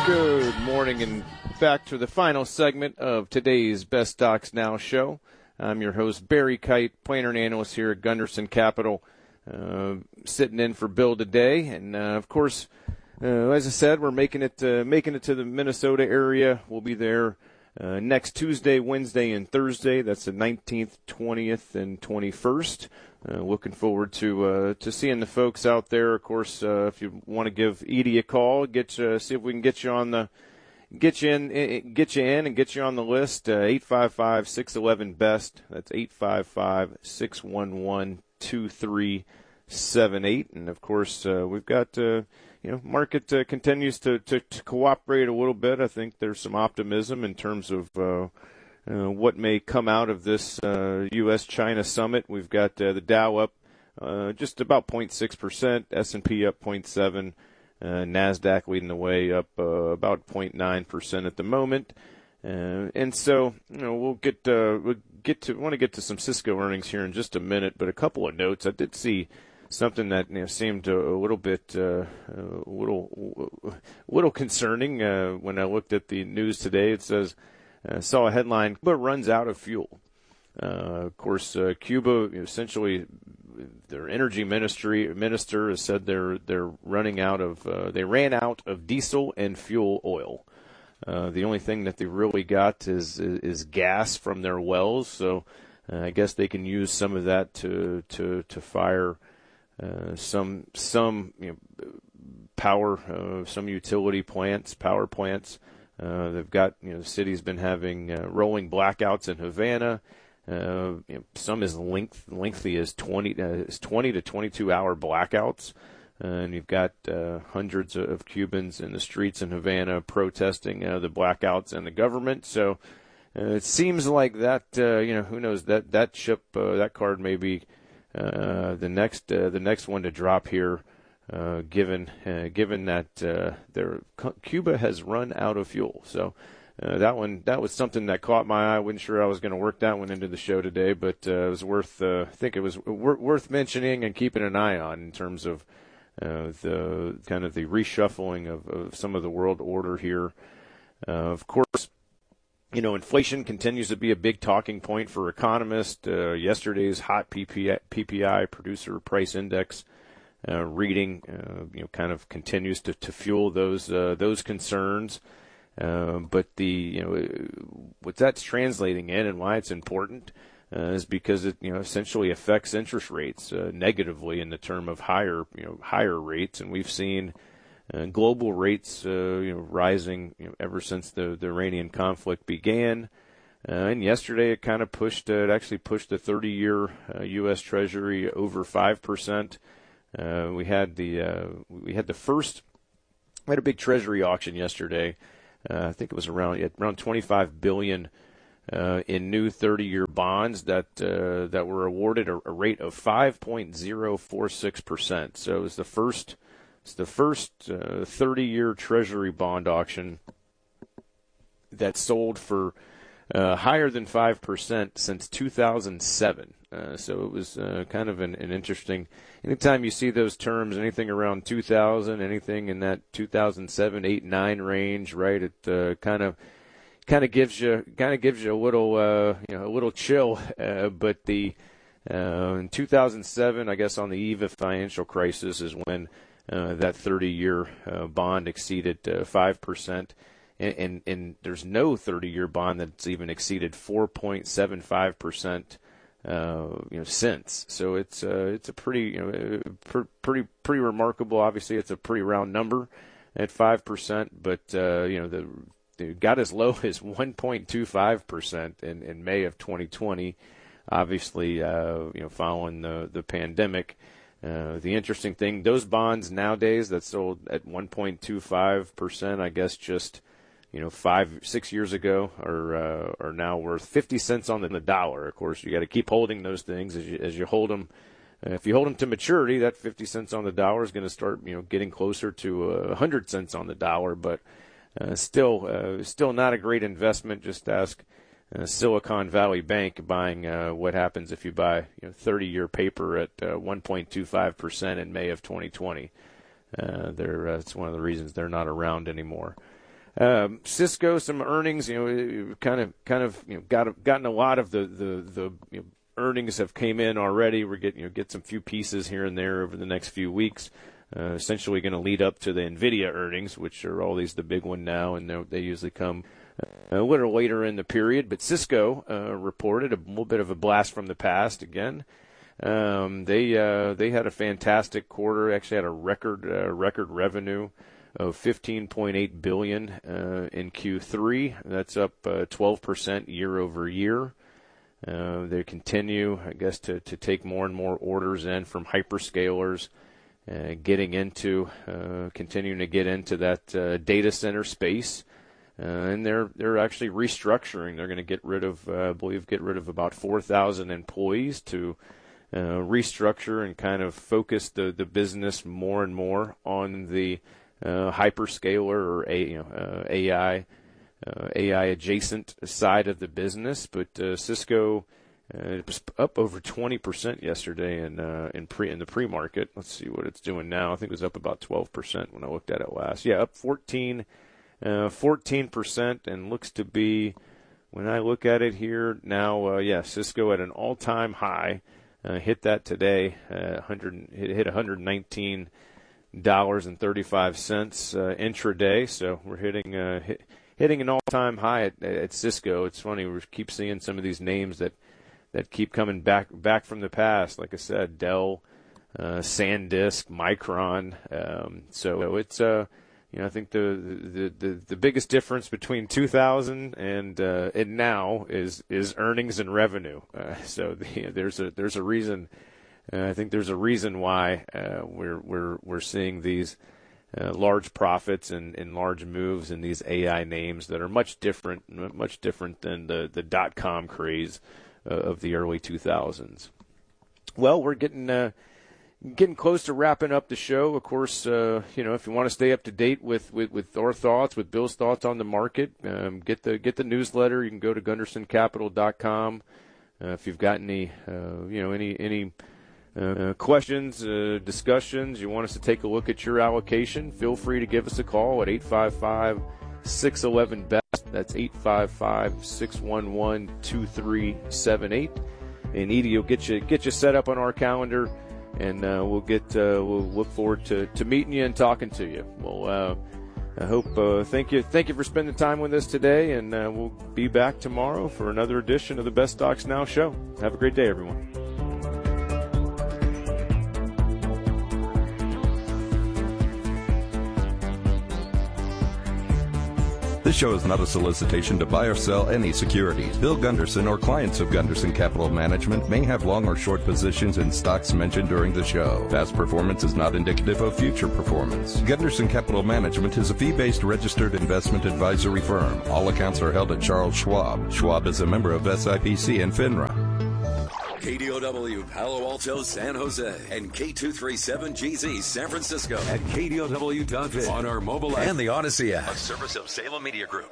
Good morning and back to the final segment of today's Best Stocks Now show. I'm your host, Barry Kite, planner and analyst here at Gunderson Capital, sitting in for Bill today. And, of course, as I said, we're making it to the Minnesota area. We'll be there next Tuesday, Wednesday, and Thursday. That's the 19th, 20th, and 21st. Looking forward to seeing the folks out there. Of course, if you want to give Edie a call, see if we can get you in and get you on the list. 855-611-BEST. That's 855-611-2378. And of course, we've got market continues to cooperate a little bit. I think there's some optimism in terms of what may come out of this U.S.-China summit. We've got the Dow up just about 0.6%, S&P up 0.7%, NASDAQ leading the way up about 0.9% at the moment. And so, we'll get to some Cisco earnings here in just a minute, but a couple of notes. I did see something that seemed a little bit little concerning when I looked at the news today. It says, saw a headline, Cuba runs out of fuel. Of course, Cuba, essentially, their energy minister has said they're running out of they ran out of diesel and fuel oil. The only thing that they really got is gas from their wells. So I guess they can use some of that to fire some power, some utility plants, power plants. They've got, the city's been having rolling blackouts in Havana. Some as lengthy as 20 to 22 hour blackouts. And you've got hundreds of Cubans in the streets in Havana protesting the blackouts and the government. So it seems like that, who knows, that ship, that card may be the next one to drop here. Given that Cuba has run out of fuel. So that was something that caught my eye. I wasn't sure I was going to work that one into the show today, but it was worth worth mentioning and keeping an eye on in terms of the kind of the reshuffling of some of the world order here. Of course, inflation continues to be a big talking point for economists. Yesterday's hot PPI, producer price index, reading, kind of continues to fuel those concerns. But what that's translating in and why it's important is because it, essentially affects interest rates negatively in the term of higher rates, and we've seen global rates, rising, ever since the Iranian conflict began. And yesterday it kind of pushed the 30-year U.S. Treasury over 5%. We had a big Treasury auction yesterday. I think it was around $25 billion in new 30-year bonds that were awarded a rate of 5.046%. So it was the first 30-year Treasury bond auction that sold for higher than 5% since 2007. So it was kind of an interesting. Anytime you see those terms, anything around 2000, anything in that 2007, 8, 9 range, right? It kind of gives you a little chill. But in 2007, I guess on the eve of financial crisis, is when that 30-year bond exceeded 5%. And there's no 30-year bond that's even exceeded 4.75%, since. So it's a pretty, pretty remarkable. Obviously, it's a pretty round number at 5%, but it got as low as 1.25% in May of 2020. Obviously, following the pandemic. The interesting thing, those bonds nowadays that sold at 1.25%, I guess just 5-6 years ago, are now worth 50 cents on the dollar. Of course, you got to keep holding those things as you hold them. If you hold them to maturity, that 50 cents on the dollar is going to start, getting closer to 100 cents on the dollar. But still not a great investment. Just ask Silicon Valley Bank buying what happens if you buy 30-year paper at 1.25% in May of 2020. It's one of the reasons they're not around anymore. Cisco, some earnings, kind of, gotten a lot of the earnings have came in already. We're getting, get some few pieces here and there over the next few weeks. Essentially going to lead up to the NVIDIA earnings, which are always the big one now, and they usually come a little later in the period. But Cisco reported a little bit of a blast from the past again. They had a fantastic quarter. Actually had a record revenue of $15.8 billion in Q3. That's up 12% year over year. They continue, I guess, to take more and more orders in from hyperscalers. Continuing to get into that data center space, and they're actually restructuring. They're going to get rid of about 4,000 employees to restructure and kind of focus the business more and more on the hyperscaler or AI adjacent side of the business. But Cisco. It was up over 20% yesterday in the pre-market. Let's see what it's doing now. I think it was up about 12% when I looked at it last. Yeah, up 14%, and looks to be, when I look at it here now, Cisco at an all-time high. Hit that today. Hit $119.35 intraday. So we're hitting an all-time high at Cisco. It's funny, we keep seeing some of these names that keep coming back from the past. Like I said, Dell, SanDisk, Micron. So it's I think the biggest difference between 2000 and now is earnings and revenue. So there's a reason. I think there's a reason why we're seeing these large profits and large moves in these AI names that are much different than the .com craze of the early 2000s. Well, we're getting close to wrapping up the show. Of course, if you want to stay up to date with our thoughts, with Bill's thoughts on the market, get the newsletter. You can go to GundersonCapital.com. If you've got any questions, discussions, you want us to take a look at your allocation, feel free to give us a call at 855-611-BEST. That's 855-611-2378. And Edie will get you set up on our calendar, and we'll look forward to meeting you and talking to you. Well, I hope thank you for spending time with us today, and we'll be back tomorrow for another edition of the Best Stocks Now show. Have a great day, everyone. This show is not a solicitation to buy or sell any securities. Bill Gunderson or clients of Gunderson Capital Management may have long or short positions in stocks mentioned during the show. Past performance is not indicative of future performance. Gunderson Capital Management is a fee-based registered investment advisory firm. All accounts are held at Charles Schwab. Schwab is a member of SIPC and FINRA. KDOW Palo Alto, San Jose, and K237GZ San Francisco at KDOW.biz on our mobile app and the Odyssey app, a service of Salem Media Group.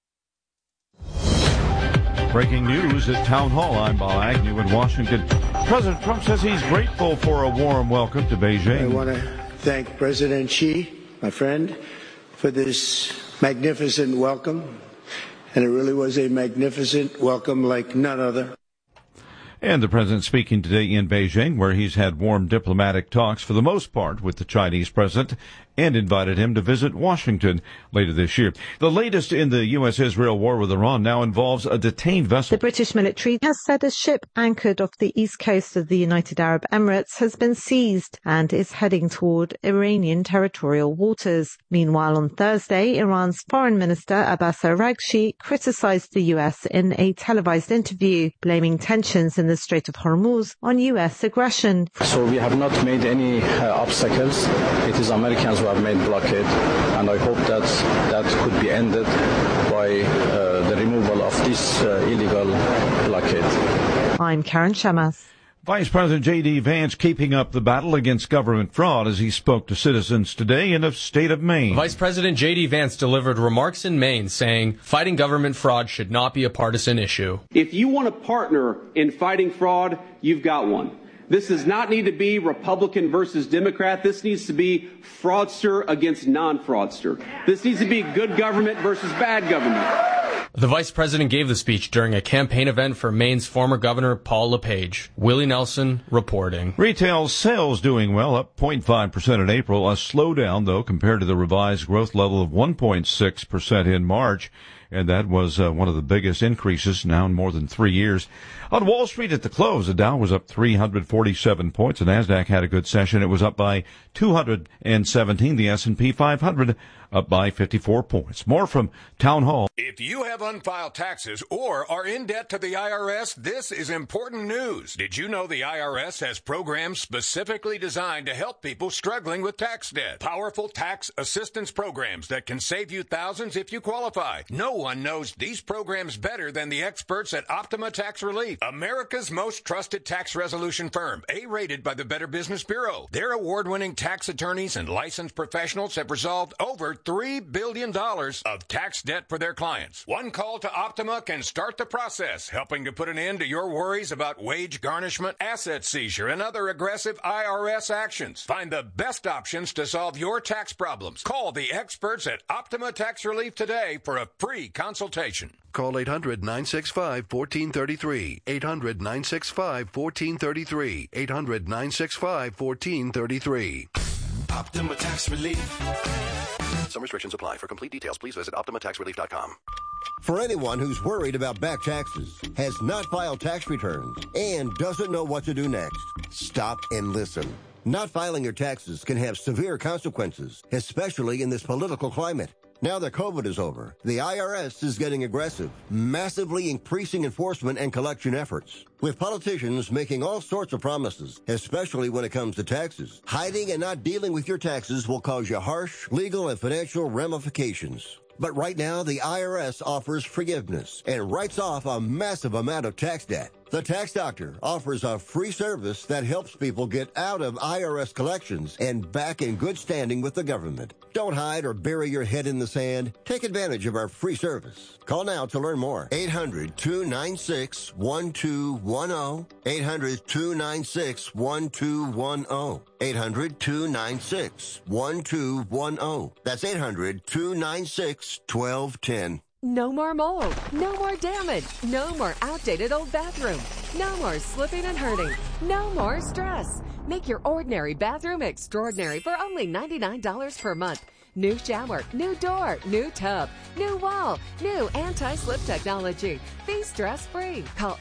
Breaking news at Town Hall. I'm Bob Agnew in Washington. President Trump says he's grateful for a warm welcome to Beijing. I want to thank President Xi, my friend, for this magnificent welcome. And it really was a magnificent welcome like none other. And the president speaking today in Beijing, where he's had warm diplomatic talks for the most part with the Chinese president and invited him to visit Washington later this year. The latest in the U.S.-Israel war with Iran now involves a detained vessel. The British military has said a ship anchored off the east coast of the United Arab Emirates has been seized and is heading toward Iranian territorial waters. Meanwhile, on Thursday, Iran's Foreign Minister Abbas Araghchi criticized the U.S. in a televised interview, blaming tensions in the Strait of Hormuz on U.S. aggression. So we have not made any obstacles. It is Americans who have made blockade, and I hope that could be ended by the removal of this illegal blockade. I'm Karen Shamas. Vice President J.D. Vance keeping up the battle against government fraud as he spoke to citizens today in the state of Maine. Vice President J.D. Vance delivered remarks in Maine saying fighting government fraud should not be a partisan issue. If you want a partner in fighting fraud, you've got one. This does not need to be Republican versus Democrat. This needs to be fraudster against non-fraudster. This needs to be good government versus bad government. The vice president gave the speech during a campaign event for Maine's former governor, Paul LePage. Willie Nelson reporting. Retail sales doing well, up 0.5% in April. A slowdown, though, compared to the revised growth level of 1.6% in March. And that was one of the biggest increases now in more than 3 years. On Wall Street at the close, the Dow was up 347 points. The Nasdaq had a good session. It was up by 217. The S&P 500 up by 54 points. More from Town Hall. If you have unfiled taxes or are in debt to the IRS, this is important news. Did you know the IRS has programs specifically designed to help people struggling with tax debt? Powerful tax assistance programs that can save you thousands if you qualify. No one knows these programs better than the experts at Optima Tax Relief, America's most trusted tax resolution firm, A-rated by the Better Business Bureau. Their award-winning tax attorneys and licensed professionals have resolved over $3 billion of tax debt for their clients. One call to Optima can start the process, helping to put an end to your worries about wage garnishment, asset seizure, and other aggressive IRS actions. Find the best options to solve your tax problems. Call the experts at Optima Tax Relief today for a free consultation. Call 800-965-1433. 800-965-1433. 800-965-1433. Optima Tax Relief. Some restrictions apply. For complete details, please visit OptimaTaxRelief.com. For anyone who's worried about back taxes, has not filed tax returns, and doesn't know what to do next, stop and listen. Not filing your taxes can have severe consequences, especially in this political climate. Now that COVID is over, the IRS is getting aggressive, massively increasing enforcement and collection efforts. With politicians making all sorts of promises, especially when it comes to taxes, hiding and not dealing with your taxes will cause you harsh legal and financial ramifications. But right now, the IRS offers forgiveness and writes off a massive amount of tax debt. The Tax Doctor offers a free service that helps people get out of IRS collections and back in good standing with the government. Don't hide or bury your head in the sand. Take advantage of our free service. Call now to learn more. 800-296-1210. 800-296-1210. 800-296-1210. That's 800-296-1210. No more mold, no more damage, no more outdated old bathroom, no more slipping and hurting, no more stress. Make your ordinary bathroom extraordinary for only $99 per month. New shower, new door, new tub, new wall, new anti-slip technology. Be stress-free. Call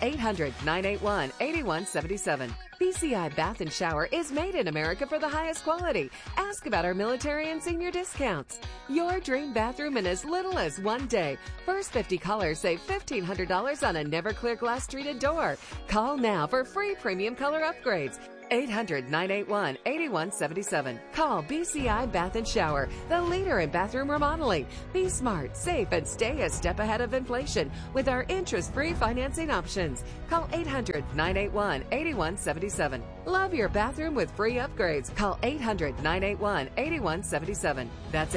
800-981-8177. BCI Bath and Shower is made in America for the highest quality. Ask about our military and senior discounts. Your dream bathroom in as little as 1 day. First 50 callers save $1,500 on a never-clear glass treated door. Call now for free premium color upgrades. 800-981-8177. Call BCI Bath and Shower, the leader in bathroom remodeling. Be smart, safe, and stay a step ahead of inflation with our interest-free financing options. Call 800-981-8177. Love your bathroom with free upgrades. Call 800-981-8177. That's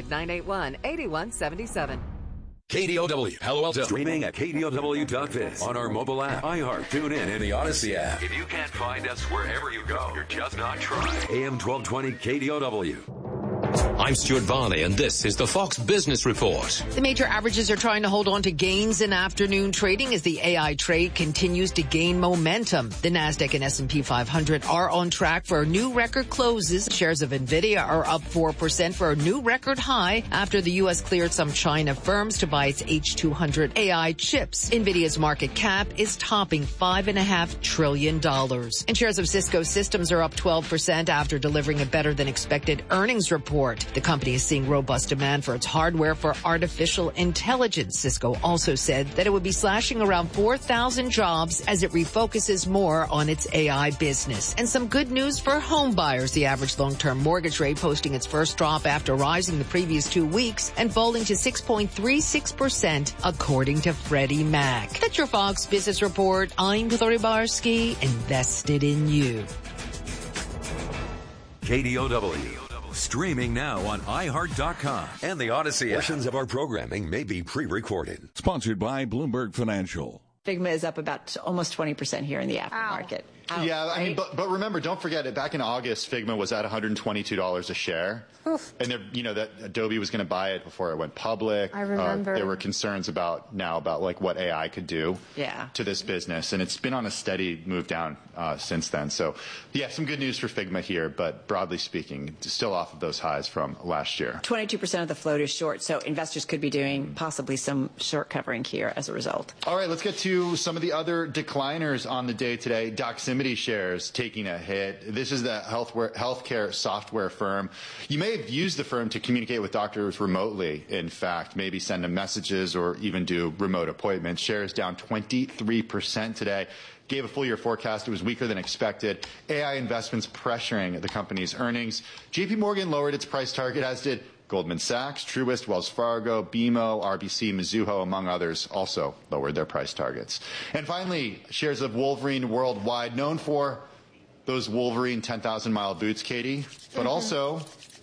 800-981-8177. KDOW, Palo Alto. Streaming at KDOW.biz. On our mobile app, iHeart, TuneIn, and the Odyssey app. If you can't find us wherever you go, you're just not trying. AM 1220 KDOW. I'm Stuart Varley, and this is the Fox Business Report. The major averages are trying to hold on to gains in afternoon trading as the AI trade continues to gain momentum. The Nasdaq and S&P 500 are on track for new record closes. Shares of NVIDIA are up 4% for a new record high after the U.S. cleared some China firms to buy its H200 AI chips. NVIDIA's market cap is topping $5.5 trillion. And shares of Cisco Systems are up 12% after delivering a better than expected earnings report. The company is seeing robust demand for its hardware for artificial intelligence. Cisco also said that it would be slashing around 4,000 jobs as it refocuses more on its AI business. And some good news for home buyers. The average long-term mortgage rate posting its first drop after rising the previous 2 weeks and falling to 6.36%, according to Freddie Mac. That's your Fox Business Report. I'm Victoria Barsky, invested in you. KDOW. Streaming now on iHeart.com and the Odyssey app. Portions of our programming may be pre-recorded. Sponsored by Bloomberg Financial. Figma is up about almost 20% here in the aftermarket. out. Yeah, right? I mean, but remember, don't forget it. Back in August, Figma was at $122 a share. Oof. And that Adobe was going to buy it before it went public. I remember. There were concerns about like what AI could do to this business, and it's been on a steady move down since then. So, yeah, some good news for Figma here, but broadly speaking, still off of those highs from last year. 22% of the float is short, so investors could be doing possibly some short covering here as a result. All right, let's get to some of the other decliners on the day today. Doximity shares taking a hit. This is the healthcare software firm. You may have used the firm to communicate with doctors remotely, in fact, maybe send them messages or even do remote appointments. Shares down 23% today. Gave a full year forecast. It was weaker than expected. AI investments pressuring the company's earnings. JP Morgan lowered its price target, as did Goldman Sachs, Truist, Wells Fargo, BMO, RBC, Mizuho, among others, also lowered their price targets. And finally, shares of Wolverine Worldwide, known for those Wolverine 10,000-mile boots, Katie, but also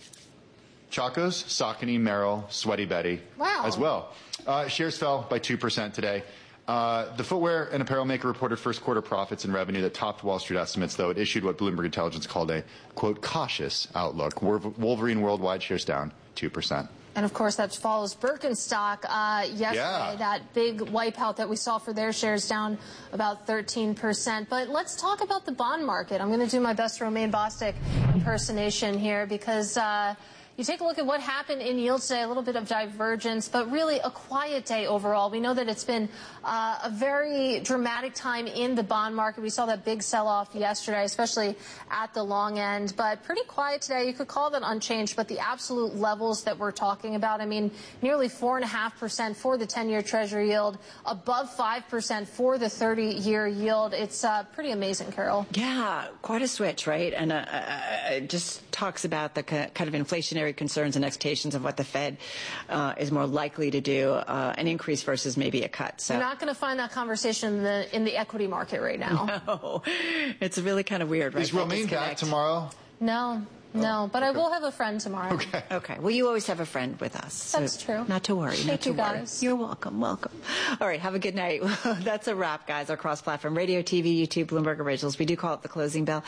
Chacos, Saucony, Merrill, Sweaty Betty as well. Shares fell by 2% today. The footwear and apparel maker reported first quarter profits and revenue that topped Wall Street estimates, though it issued what Bloomberg Intelligence called a, quote, cautious outlook. Wolverine Worldwide shares down 2%. And of course, that follows Birkenstock yesterday, that big wipeout that we saw for their shares down about 13%. But let's talk about the bond market. I'm going to do my best Romaine Bostick impersonation here because you take a look at what happened in yields today, a little bit of divergence, but really a quiet day overall. We know that it's been a very dramatic time in the bond market. We saw that big sell-off yesterday, especially at the long end, but pretty quiet today. You could call that unchanged, but the absolute levels that we're talking about, I mean, nearly 4.5% for the 10-year Treasury yield, above 5% for the 30-year yield. It's pretty amazing, Carol. Yeah, quite a switch, right? And it just talks about the kind of inflationary concerns and expectations of what the Fed is more likely to do, an increase versus maybe a cut. So you're not going to find that conversation in the equity market right now. No, it's really kind of weird, right? Is Romaine back tomorrow? No, but I will have a friend tomorrow. Okay. Well, you always have a friend with us. So that's true. Not to worry. Thank you, guys. You're welcome. All right. Have a good night. That's a wrap, guys. Our cross-platform radio, TV, YouTube, Bloomberg Originals. We do call it the closing bell.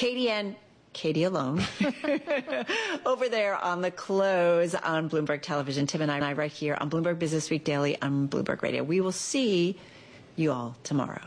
Katie alone over there on the close on Bloomberg Television. Tim and I right here on Bloomberg Business Week Daily on Bloomberg Radio. We will see you all tomorrow.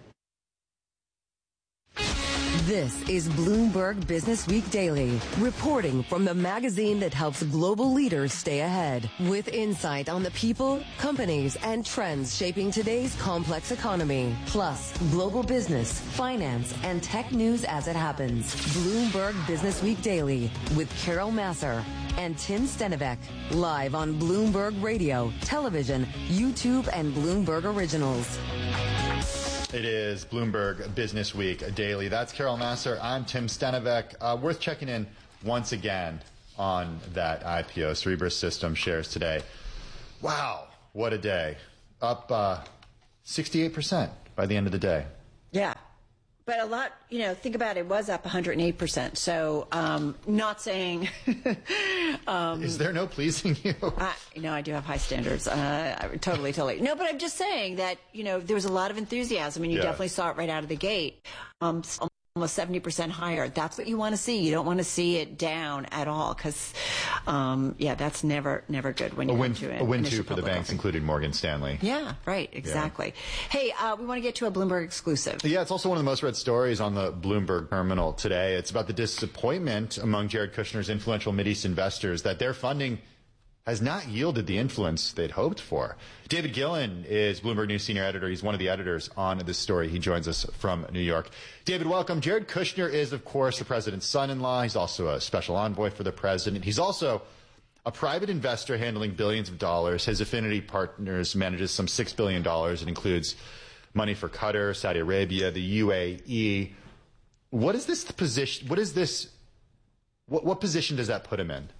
This is Bloomberg Business Week Daily, reporting from the magazine that helps global leaders stay ahead, with insight on the people, companies, and trends shaping today's complex economy, plus global business, finance, and tech news as it happens. Bloomberg Business Week Daily with Carol Massar and Tim Stenivek, live on Bloomberg Radio, television, YouTube, and Bloomberg Originals. It is Bloomberg Business Week Daily. That's Carol Massar. I'm Tim Stenivek. Worth checking in once again on that IPO. Cerebras Systems shares today. Wow, what a day. Up 68% by the end of the day. Yeah. But a lot, think about it, was up 108%. So, not saying. Is there no pleasing you? I do have high standards. Totally. No, but I'm just saying that, there was a lot of enthusiasm and you definitely saw it right out of the gate. Almost 70% higher. That's what you want to see. You don't want to see it down at all because, that's never good when you're into it. A win too for the banks, including Morgan Stanley. Yeah, right. Exactly. Yeah. Hey, we want to get to a Bloomberg exclusive. Yeah, it's also one of the most read stories on the Bloomberg terminal today. It's about the disappointment among Jared Kushner's influential Mideast investors that their funding has not yielded the influence they'd hoped for. David Gillen is Bloomberg News senior editor. He's one of the editors on this story. He joins us from New York. David, welcome. Jared Kushner is, of course, the president's son-in-law. He's also a special envoy for the president. He's also a private investor handling billions of dollars. His Affinity Partners manages some $6 billion. It includes money for Qatar, Saudi Arabia, the UAE. What is this position? What position does that put him in?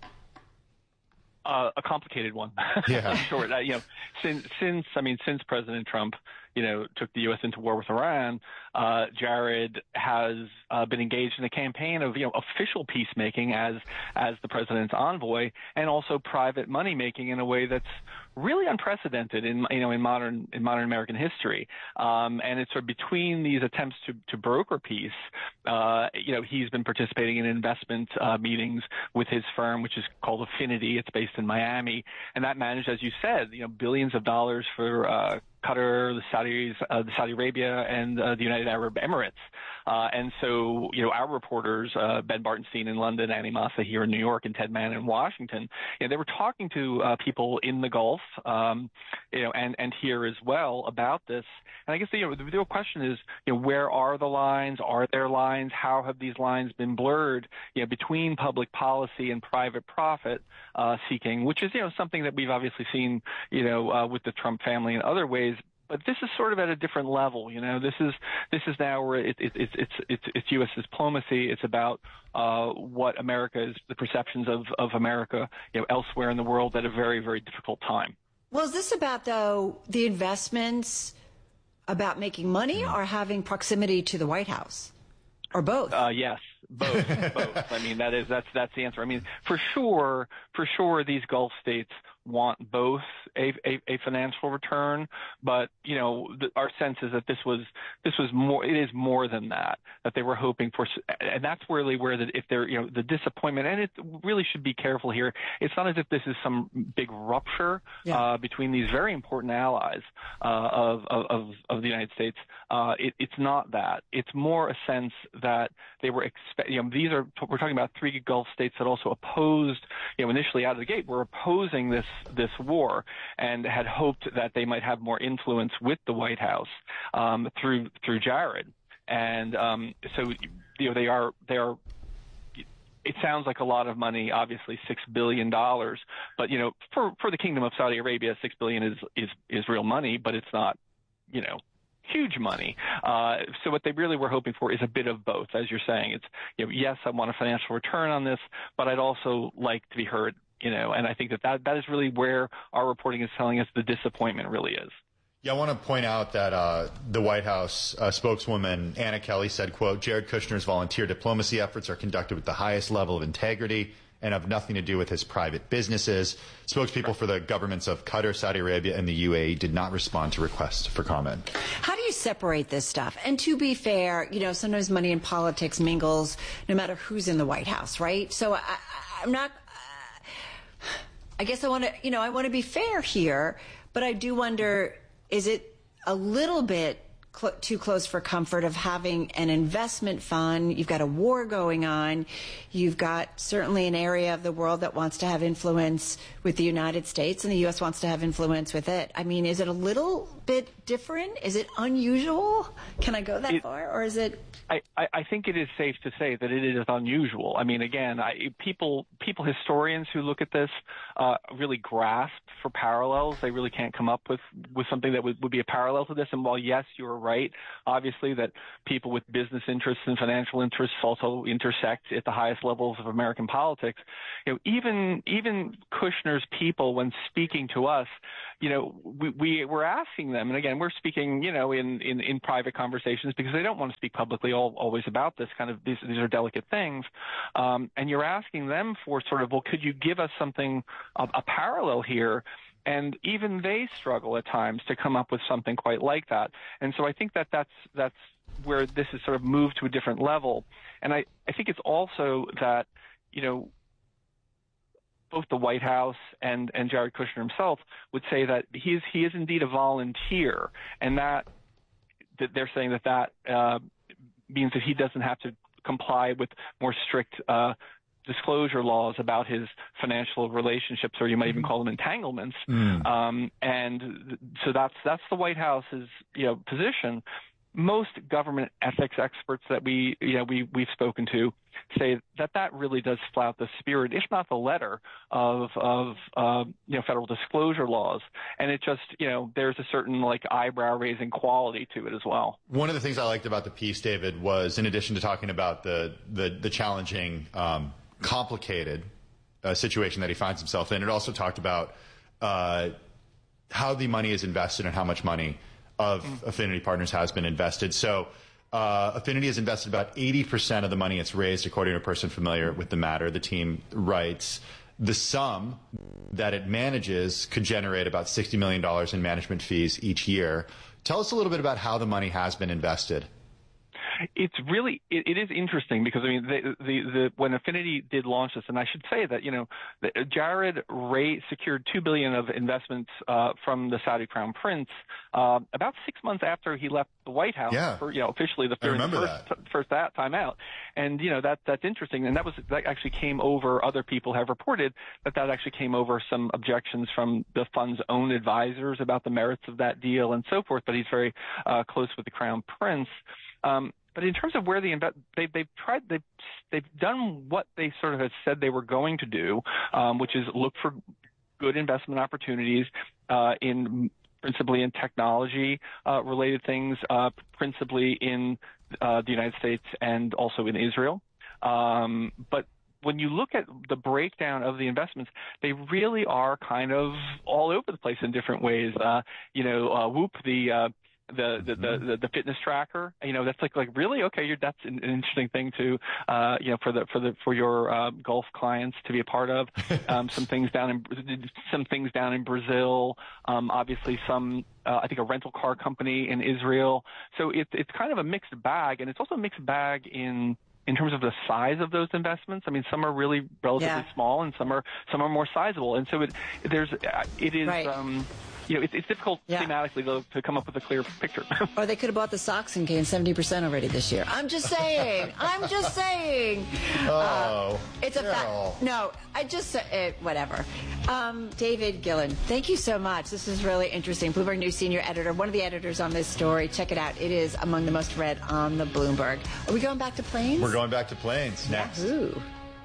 A complicated one. Yeah. Short. Since President Trump, took the U.S. into war with Iran, Jared has been engaged in a campaign of official peacemaking as the president's envoy, and also private money making in a way that's really unprecedented in modern American history. And it's sort of between these attempts to broker peace, he's been participating in investment meetings with his firm, which is called Affinity. It's based in Miami, and that managed, as you said, billions of dollars for Qatar, the Saudi Arabia, and the United Arab Emirates. And so, our reporters, Ben Bartenstein in London, Annie Massa here in New York, and Ted Mann in Washington, they were talking to people in the Gulf, and here as well about this. And I guess the real question is, where are the lines? Are there lines? How have these lines been blurred, between public policy and private profit seeking, which is, something that we've obviously seen, with the Trump family in other ways. But this is sort of at a different level, This is now where it's U.S. diplomacy. It's about what America is, the perceptions of America, elsewhere in the world at a very, very difficult time. Well, is this about, though, the investments, about making money, or having proximity to the White House, or both? Yes, both. I mean, that's the answer. I mean, for sure, these Gulf states want both a financial return, but our sense is that this was more. It is more than that they were hoping for, and that's really where the disappointment, and it really should be careful here. It's not as if this is some big rupture between these very important allies of the United States. It's not that. It's more a sense that they were we're talking about three Gulf states that also opposed, initially out of the gate, were opposing this war, and had hoped that they might have more influence with the White House through Jared. And so they are. It sounds like a lot of money, obviously $6 billion, but for the Kingdom of Saudi Arabia, $6 billion is real money, but it's not huge money. So what they really were hoping for is a bit of both, as you're saying. It's yes, I want a financial return on this, but I'd also like to be heard. And I think that is really where our reporting is telling us the disappointment really is. Yeah, I want to point out that the White House spokeswoman Anna Kelly said, quote, Jared Kushner's volunteer diplomacy efforts are conducted with the highest level of integrity and have nothing to do with his private businesses. Spokespeople for the governments of Qatar, Saudi Arabia, and the UAE did not respond to requests for comment. How do you separate this stuff? And to be fair, sometimes money and politics mingles no matter who's in the White House, right? So I'm not... I guess I want to be fair here, but I do wonder, is it a little bit too close for comfort of having an investment fund? You've got a war going on. You've got certainly an area of the world that wants to have influence with the United States, and the U.S. wants to have influence with it. I mean, is it a little bit different? Is it unusual? Can I go that far, or is it... I think it is safe to say that it is unusual. I mean, again, historians who look at this really grasp for parallels. They really can't come up with something that would be a parallel to this. And while, yes, you're right, obviously, that people with business interests and financial interests also intersect at the highest levels of American politics. Even Kushner's people, when speaking to us, we're asking them, and again, we're speaking, in private conversations because they don't want to speak publicly always about this kind of, these are delicate things. And you're asking them for sort of, well, could you give us something, a parallel here? And even they struggle at times to come up with something quite like that. And so I think that's where this is sort of moved to a different level. And I think it's also that, both the White House and Jared Kushner himself would say that he is indeed a volunteer, and that they're saying that means that he doesn't have to comply with more strict disclosure laws about his financial relationships, or you might even call them entanglements. And so that's the White House's position. Most government ethics experts that we've spoken to say that really does flout the spirit, if not the letter, of federal disclosure laws. And it just, there's a certain eyebrow raising quality to it as well. One of the things I liked about the piece, David, was in addition to talking about the challenging, complicated situation that he finds himself in, it also talked about how the money is invested and how much money of Affinity Partners has been invested. So Affinity has invested about 80% of the money it's raised, according to a person familiar with the matter. The team writes, the sum that it manages could generate about $60 million in management fees each year. Tell us a little bit about how the money has been invested. It's really it is interesting because I mean when Affinity did launch this, and I should say that Jared secured $2 billion of investments from the Saudi Crown Prince about 6 months after he left the White House for officially the first time out, and that's interesting, and that actually came over. Other people have reported that actually came over some objections from the fund's own advisors about the merits of that deal and so forth. But he's very close with the Crown Prince. But in terms of where they've done what they sort of had said they were going to do, which is look for good investment opportunities principally in technology related things, principally in the United States and also in Israel. But when you look at the breakdown of the investments, they really are kind of all over the place in different ways. Whoop, the fitness tracker, that's like really okay. That's an interesting thing to, for your Gulf clients to be a part of. Some things down in Brazil. Obviously, I think a rental car company in Israel. So it's kind of a mixed bag, and it's also a mixed bag in terms of the size of those investments. I mean, some are really relatively small, and some are more sizable, and so it is. Right. It's difficult thematically, though, to come up with a clear picture. Or they could have bought the Sox and gained 70% already this year. I'm just saying. Oh, it's a fact. No, I just said whatever. David Gillen, thank you so much. This is really interesting. Bloomberg News senior editor, one of the editors on this story. Check it out. It is among the most read on the Bloomberg. Are we going back to planes? We're going back to planes next. Yahoo.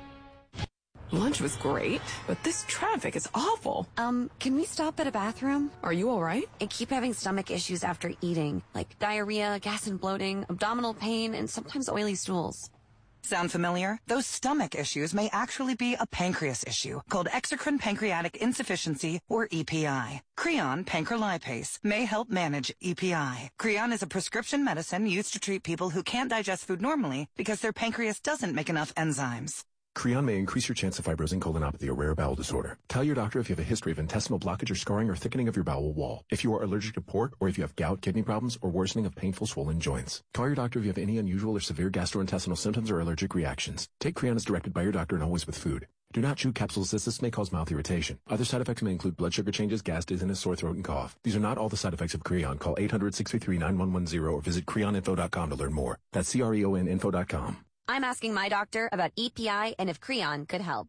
Lunch was great, but this traffic is awful. Can we stop at a bathroom? Are you all right? I keep having stomach issues after eating, like diarrhea, gas and bloating, abdominal pain, and sometimes oily stools. Sound familiar? Those stomach issues may actually be a pancreas issue called exocrine pancreatic insufficiency, or EPI. Creon pancrelipase may help manage EPI. Creon is a prescription medicine used to treat people who can't digest food normally because their pancreas doesn't make enough enzymes. Creon may increase your chance of fibrosing colonopathy, a rare bowel disorder. Tell your doctor if you have a history of intestinal blockage or scarring or thickening of your bowel wall, if you are allergic to pork, or if you have gout, kidney problems, or worsening of painful swollen joints. Call your doctor if you have any unusual or severe gastrointestinal symptoms or allergic reactions. Take Creon as directed by your doctor and always with food. Do not chew capsules as this may cause mouth irritation. Other side effects may include blood sugar changes, gas, dizziness, sore throat, and cough. These are not all the side effects of Creon. Call 800-633-9110 or visit creoninfo.com to learn more. That's CREONinfo.com. I'm asking my doctor about EPI and if Creon could help.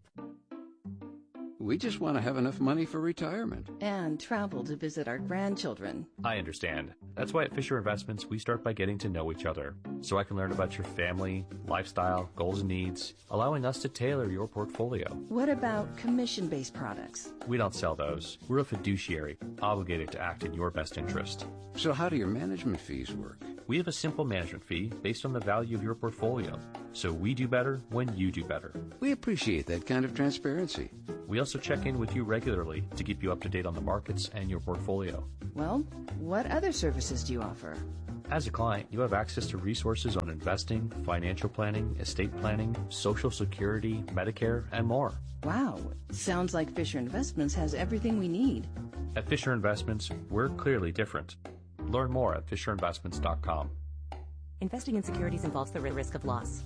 We just want to have enough money for retirement. And travel to visit our grandchildren. I understand. That's why at Fisher Investments, we start by getting to know each other, so I can learn about your family, lifestyle, goals and needs, allowing us to tailor your portfolio. What about commission-based products? We don't sell those. We're a fiduciary, obligated to act in your best interest. So how do your management fees work? We have a simple management fee based on the value of your portfolio, so we do better when you do better. We appreciate that kind of transparency. We also check in with you regularly to keep you up to date on the markets and your portfolio. Well, what other services do you offer? As a client, you have access to resources on investing, financial planning, estate planning, Social Security, Medicare, and more. Wow, sounds like Fisher Investments has everything we need. At Fisher Investments, we're clearly different. Learn more at FisherInvestments.com. Investing in securities involves the risk of loss.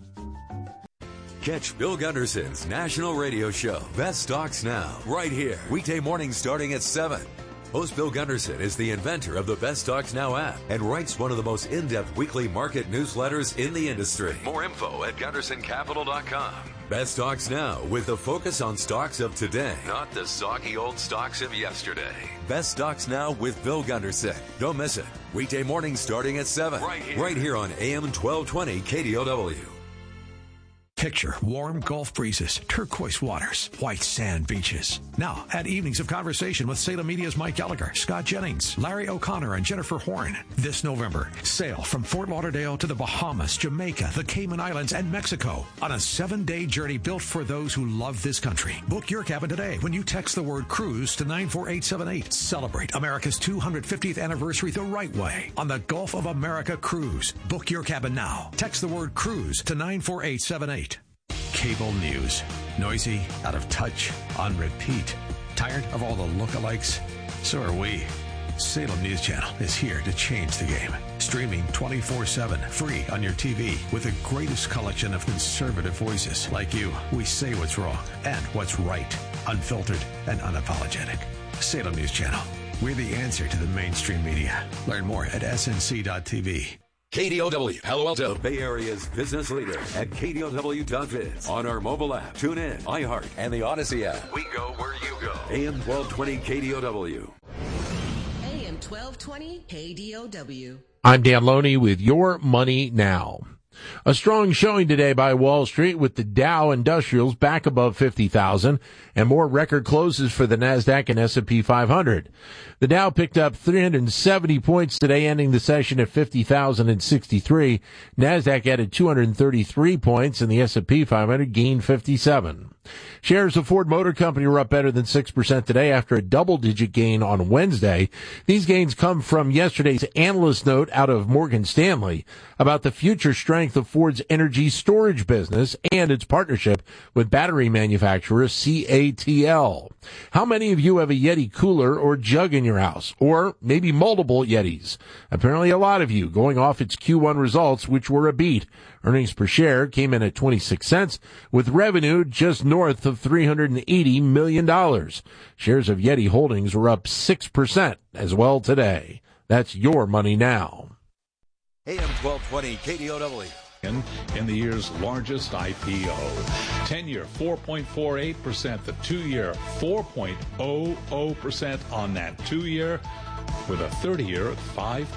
Catch Bill Gunderson's national radio show, Best Stocks Now, right here, weekday mornings starting at 7. Host Bill Gunderson is the inventor of the Best Stocks Now app and writes one of the most in-depth weekly market newsletters in the industry. More info at GundersonCapital.com. Best Stocks Now, with the focus on stocks of today, not the soggy old stocks of yesterday. Best Stocks Now with Bill Gunderson. Don't miss it. Weekday mornings starting at 7. Right here on AM 1220 KDOW. Picture warm Gulf breezes, turquoise waters, white sand beaches. Now, add evenings of conversation with Salem Media's Mike Gallagher, Scott Jennings, Larry O'Connor, and Jennifer Horn. This November, sail from Fort Lauderdale to the Bahamas, Jamaica, the Cayman Islands, and Mexico on a 7-day journey built for those who love this country. Book your cabin today when you text the word cruise to 94878. Celebrate America's 250th anniversary the right way on the Gulf of America Cruise. Book your cabin now. Text the word cruise to 94878. Cable news. Noisy, out of touch, on repeat. Tired of all the lookalikes? So are we. Salem News Channel is here to change the game. Streaming 24/7, free on your TV with the greatest collection of conservative voices like you. We say what's wrong and what's right. Unfiltered and unapologetic. Salem News Channel. We're the answer to the mainstream media. Learn more at snc.tv. KDOW, Palo Alto, Bay Area's business leader at KDOW.biz. On our mobile app, tune in, iHeart, and the Odyssey app. We go where you go. AM 1220 KDOW. AM 1220 KDOW. I'm Dan Loney with Your Money Now. A strong showing today by Wall Street with the Dow Industrials back above 50,000 and more record closes for the NASDAQ and S&P 500. The Dow picked up 370 points today, ending the session at 50,063. NASDAQ added 233 points and the S&P 500 gained 57. Shares of Ford Motor Company were up better than 6% today after a double-digit gain on Wednesday. These gains come from yesterday's analyst note out of Morgan Stanley about the future strength of Ford's energy storage business and its partnership with battery manufacturer CATL. How many of you have a Yeti cooler or jug in your house? Or maybe multiple Yetis? Apparently a lot of you, going off its Q1 results, which were a beat. Earnings per share came in at 26 cents, with revenue just north of $380 million. Shares of Yeti Holdings were up 6% as well today. That's Your Money Now. AM 1220 KDOW. In the year's largest IPO. 10-year, 4.48%. The 2-year, 4.00% on that 2-year, with a 30-year at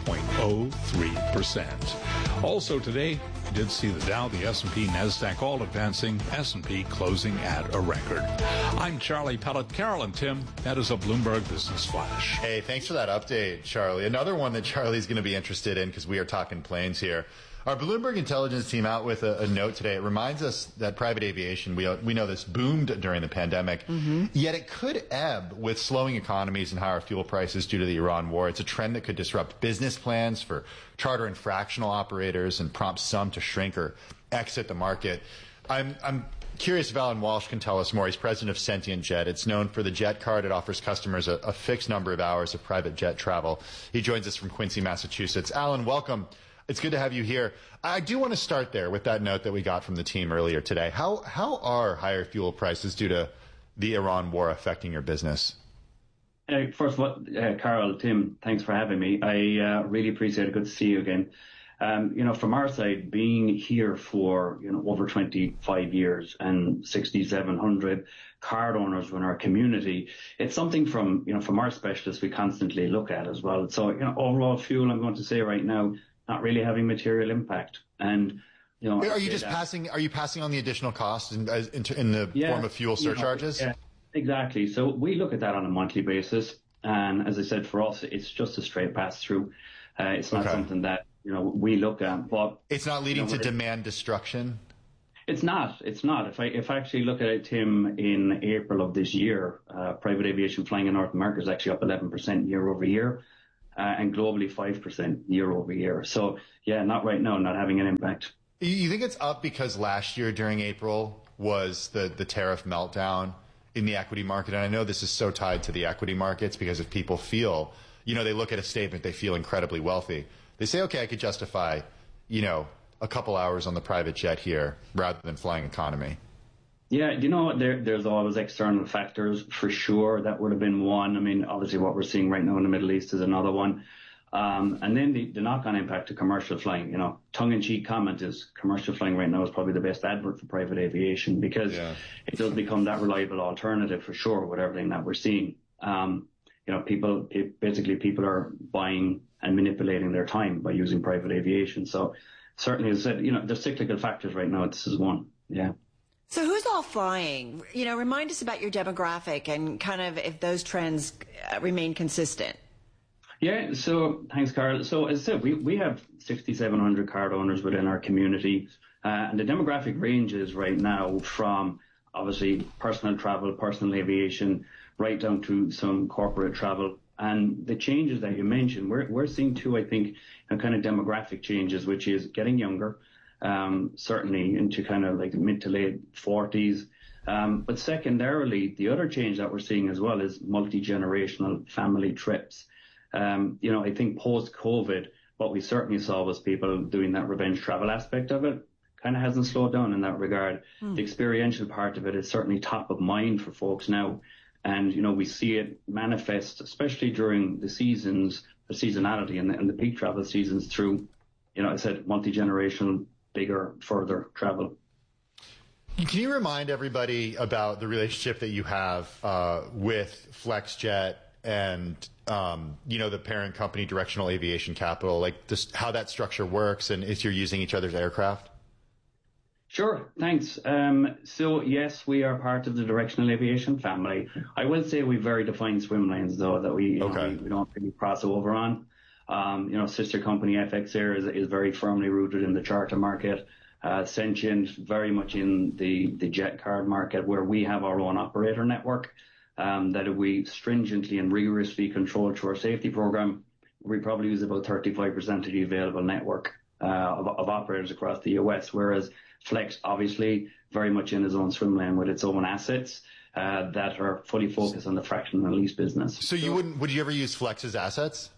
5.03%. Also today, we did see the Dow, the S&P, NASDAQ all advancing, S&P closing at a record. I'm Charlie Pellet. Carol and Tim, that is a Bloomberg Business Flash. Hey, thanks for that update, Charlie. Another one that Charlie's going to be interested in because we are talking planes here. Our Bloomberg intelligence team out with a note today. It reminds us that private aviation, we know this, boomed during the pandemic, yet it could ebb with slowing economies and higher fuel prices due to the Iran war. It's a trend that could disrupt business plans for charter and fractional operators and prompt some to shrink or exit the market. I'm curious if Alan Walsh can tell us more. He's president of Sentient Jet. It's known for the jet card. It offers customers a fixed number of hours of private jet travel. He joins us from Quincy, Massachusetts. Alan, welcome. It's good to have you here. I do want to start there with that note that we got from the team earlier today. How are higher fuel prices due to the Iran war affecting your business? First of all, Carol, Tim, thanks for having me. I really appreciate it. Good to see you again. From our side, being here for over 25 years and 6,700 card owners in our community, it's something from our specialists we constantly look at as well. So overall fuel, I'm going to say right now, not really having material impact. And are you passing on the additional costs in the form of fuel surcharges? Yeah, exactly. So we look at that on a monthly basis, and as I said, for us, it's just a straight pass through. It's not something that we look at, but it's not leading to demand destruction. It's not. If I actually look at it, Tim, in April of this year, private aviation flying in North America is actually up 11% year over year. And globally 5% year over year. So, yeah, not right now, not having an impact. You think it's up because last year during April was the tariff meltdown in the equity market? And I know this is so tied to the equity markets because if people feel, they look at a statement, they feel incredibly wealthy. They say, okay, I could justify, a couple hours on the private jet here rather than flying economy. Yeah, there's always external factors for sure. That would have been one. I mean, obviously what we're seeing right now in the Middle East is another one. And then the knock-on impact to commercial flying. Tongue-in-cheek comment is commercial flying right now is probably the best advert for private aviation because it does become that reliable alternative for sure with everything that we're seeing. People are buying and manipulating their time by using private aviation. So certainly, as I said, there's cyclical factors right now. This is one. Yeah. So who's all flying? Remind us about your demographic and kind of if those trends remain consistent. Yeah, so thanks, Carl. So as I said, we have 6,700 card owners within our community, and the demographic ranges right now from obviously personal travel, personal aviation, right down to some corporate travel. And the changes that you mentioned, we're seeing too, I think, kind of demographic changes, which is getting younger, certainly into kind of like mid to late 40s. But secondarily, the other change that we're seeing as well is multi-generational family trips. I think post-COVID, what we certainly saw was people doing that revenge travel aspect of it. Kind of hasn't slowed down in that regard. The experiential part of it is certainly top of mind for folks now. And, we see it manifest, especially during the seasons, the seasonality and the peak travel seasons through, I said multi-generational, bigger, further travel. Can you remind everybody about the relationship that you have with FlexJet and, the parent company, Directional Aviation Capital, like just how that structure works and if you're using each other's aircraft? Sure, thanks. So yes, we are part of the Directional Aviation family. I will say we have very defined swim lanes though that we don't really cross over on. Sister company FX Air is very firmly rooted in the charter market. Sentient very much in the jet card market where we have our own operator network that we stringently and rigorously control through our safety program. We probably use about 35% of the available network of operators across the US, whereas Flex obviously very much in its own swim lane with its own assets that are fully focused on the fractional lease business. So would you ever use Flex's assets?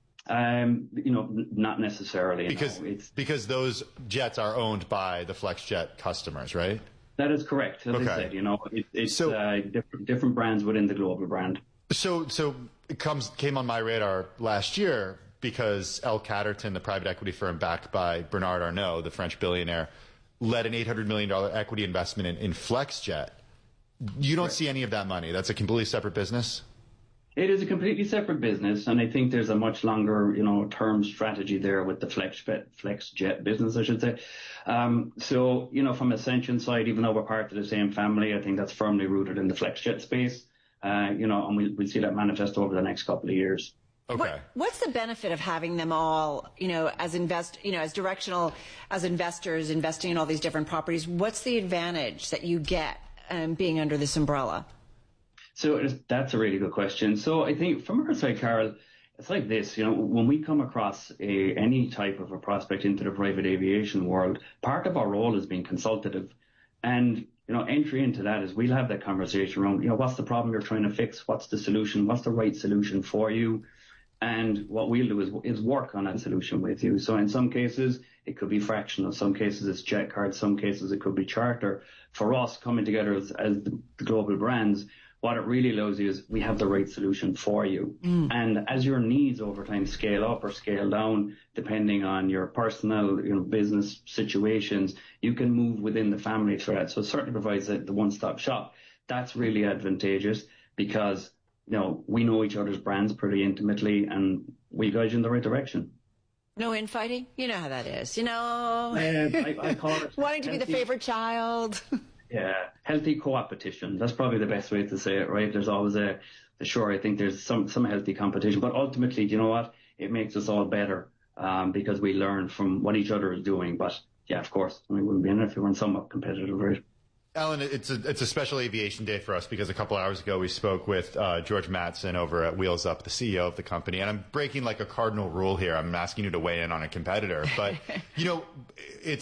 Not necessarily. Because those jets are owned by the FlexJet customers, right? That is correct. As I said, it's different brands within the global brand. So it came on my radar last year because L. Catterton, the private equity firm backed by Bernard Arnault, the French billionaire, led an $800 million equity investment in FlexJet. You don't see any of that money. That's a completely separate business? It is a completely separate business, and I think there's a much longer, term strategy there with the FlexJet business, I should say. So, from Ascension side, even though we're part of the same family, I think that's firmly rooted in the FlexJet space, and we'll see that manifest over the next couple of years. Okay. What's the benefit of having them all, as Directional, as investors investing in all these different properties? What's the advantage that you get being under this umbrella? So that's a really good question. So I think from our side, Carol, it's like this, when we come across any type of a prospect into the private aviation world, part of our role is being consultative. And, entry into that is we'll have that conversation around, what's the problem you're trying to fix? What's the solution? What's the right solution for you? And what we'll do is work on that solution with you. So in some cases, it could be fractional. Some cases it's jet card. Some cases it could be charter. For us, coming together as the global brands, what it really allows you is we have the right solution for you. And as your needs over time scale up or scale down, depending on your personal, business situations, you can move within the family thread. So it certainly provides the one-stop shop. That's really advantageous because, we know each other's brands pretty intimately and we guide you in the right direction. No infighting? You know how that is, I call it wanting to be the favorite child. Yeah, healthy co-opetition. That's probably the best way to say it, right? There's always I think there's some healthy competition, but ultimately, you know what? It makes us all better because we learn from what each other is doing. But yeah, of course, we wouldn't be in it if we weren't somewhat competitive, right? Alan, it's a special aviation day for us because a couple hours ago we spoke with George Mattson over at Wheels Up, the CEO of the company. And I'm breaking like a cardinal rule here. I'm asking you to weigh in on a competitor. But, it's